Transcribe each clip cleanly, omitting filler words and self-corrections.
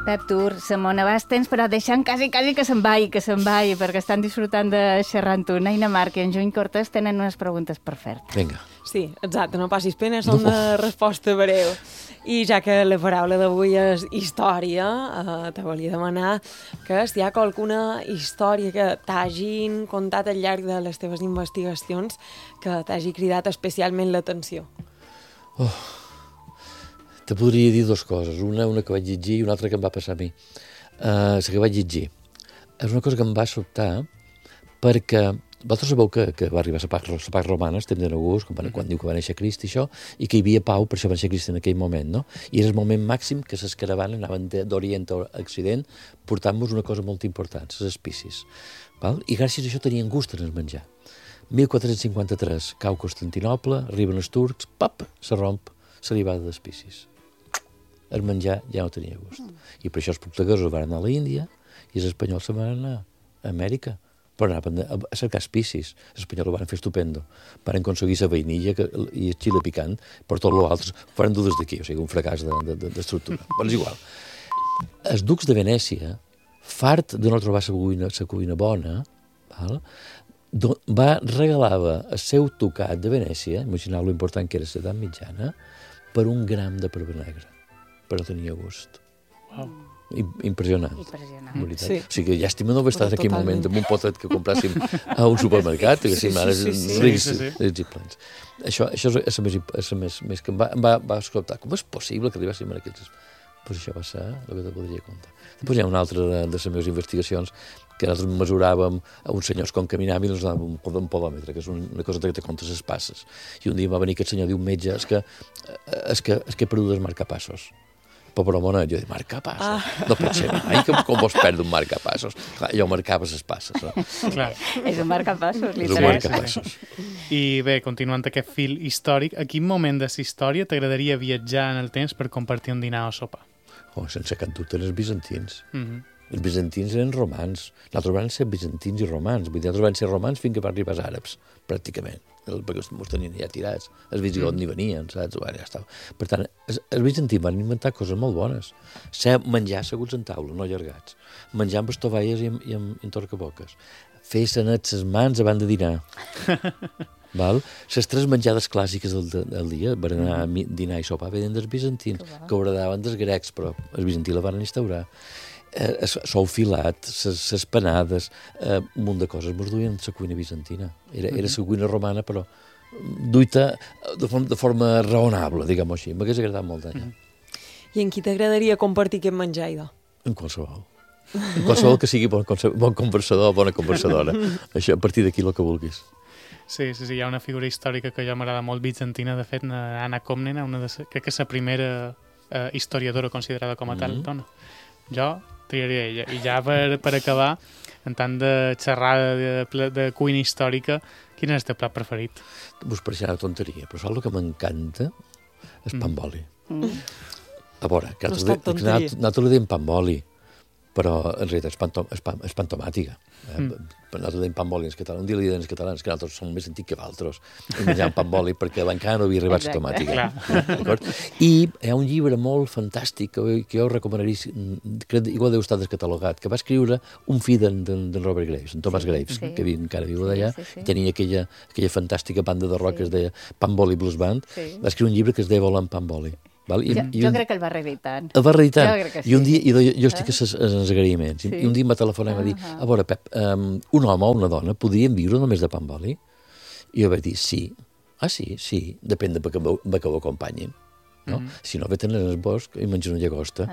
Pep Tur, Simona Bastens, però deixant quasi que se'n vagi, perquè estan disfrutant de xerrar amb tu. Naina Marc i en Juny Cortés tenen unes preguntes per fer-te. Vinga. Sí, exacte, no passis pena, són de resposta breu. I ja que la paraula d'avui és història, te volia demanar que si hi ha alguna història que t'hagin contat al llarg de les teves investigacions que t'hagi cridat especialment l'atenció. Te podria dir dues coses, una que vaig llegir i una altra que em va passar a mi. La que vaig llegir és una cosa que em va sobtar perquè vosaltres sabeu que va arribar la Pax Romana, el temps d'August, quan diu que va néixer Crist i això, i que hi havia pau, per això va néixer Crist en aquell moment, no? I era el moment màxim que les caravanes anaven d'Orient a Occident portant-nos una cosa molt important, les espícies. Val? I gràcies a això tenien gust en el menjar. 1453, cau Constantinople, arriben els turcs, pap, se romp l'arribada d'espícies. El menjar ja no tenia gust. I per això els portuguesos van anar a l'Índia i els espanyols se'n van anar a Amèrica, però anaven a cercar espícies. Els espanyols ho van fer estupendo. Van aconseguir la vainilla i el xile picant, però tot l'altre foren dur des d'aquí, o sigui, un fracàs d'estructura. Però és igual. Els ducs de Venècia, fart de no trobar la cuina bona, regalava el seu tocat de Venècia, imagineu l'important que era l'edat mitjana, per un gram de perva negra, però no tenia gust. Wow. Impressionant. Sí. O sigui, llàstima no haver estat en aquell moment amb un potet que compràssim a un supermercat, que rics i plens. Això és el més que em va escoltar. Com és possible que arribéssim a aquests... Pues això va ser el que te podria contar. Després hi ha una altra de les meves investigacions que nosaltres mesuràvem a uns senyors quan caminàvem i ens donàvem un podòmetre, que és una cosa que te comptes les passes. I un dia va venir aquest senyor, diu, metge, és que he perdut els marcapassos. Però broma, jo dic, marcapassos? No pot ser mai, com vols perdre un marcapassos? Clar, jo marcava les passes. No? Clar. És un marcapassos, És un literal. marcapassos. I bé, continuant aquest fil històric, a quin moment de la història t'agradaria viatjar en el temps per compartir un dinar o sopa? Sense cap dubte, els bizantins. Mm-hmm. Els bizantins eren romans. Nosaltres van ser bizantins i romans. Vull dir, nosaltres van ser romans fins que van arribar els àrabs, pràcticament. Perquè ens tenien ja tirats. Els visigots ni venien, saps? Bueno, ja estava. Per tant, els bizantins van inventar coses molt bones. Menjar asseguts en taula, no allargats. Menjar amb estovalles i amb torcaboques. Fer sanets les mans abans de dinar. Val? Les tres menjades clàssiques del dia, per anar a dinar i sopar, venen dels bizantins, que agradaven dels grecs, però els bizantins la van instaurar. Sou filat, les panades, un munt de coses mos duien la cuina bizantina. Era la cuina romana, però duita de forma raonable, diguem-ho així. M'hagués agradat molt d'allà. I en qui t'agradaria compartir aquest menjar, idò? En qualsevol. En qualsevol que sigui bon conversador o bona conversadora. Això, a partir d'aquí, el que vulguis. Sí, hi ha una figura històrica que jo m'agrada molt, bizantina, de fet, Anna Komnena, crec que és la primera historiadora considerada com a tal dona. Jo triaria ella. I ja per acabar, en tant de xerrada de cuina històrica, quin és el teu plat preferit? Vos pareixerà una tonteria, però saps el que m'encanta? És pa amb oli. A veure, que nosaltres li diem pa amb oli, però en realitat és pan tomàtica. Nosaltres dèiem pa amb oli en català. Un dia li deien els catalans que nosaltres som més antics que altres i menjàvem pa amb oli perquè encara no havia arribat la tomàtica. I hi ha un llibre molt fantàstic que jo recomanaria, igual deu estar descatalogat, que va escriure un fill d'en Robert Graves, en Thomas Graves, que encara viu d'allà, i tenia aquella fantàstica banda de rock que es deia Pan Boli Blues Band. Va escriure un llibre que es deia Volant Pan Boli. Jo crec que el va reeditant. El va reeditant. I un dia, jo estic als agraïments, i un dia em va telefonar i em va dir, a veure, Pep, un home o una dona podrien viure només de pa amb oli? I jo vaig dir, sí. Sí, depèn de que ho acompanyin. No? Si no, veten en el bosc i mengen una llagosta.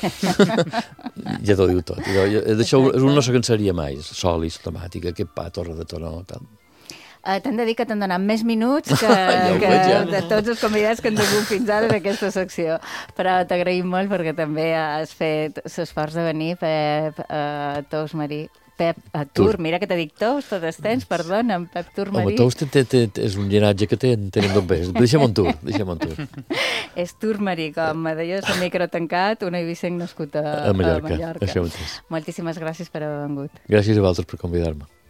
Ja t'ho diu tot. D'això un no se cansaria mai. Solis, tomàtica, aquest pa, torre de tonó, tal. T'han de dir que t'han donat més minuts que de tots els convidats que han tingut fins ara en aquesta secció. Però t'agraïm molt perquè també has fet l'esforç de venir, Pep Tous Marí. Pep Tur, mira que t'he dit Tous, tot el temps, perdona'm, Pep Tur Marí. Home, Tous és un llinatge que tenen dos bé. Deixa'm un Tur. És Tur Marí, com me deies, el micro tancat, un eivissenc nascut a Mallorca. Això mateix. Moltíssimes gràcies per haver vengut. Gràcies a vosaltres per convidar-me.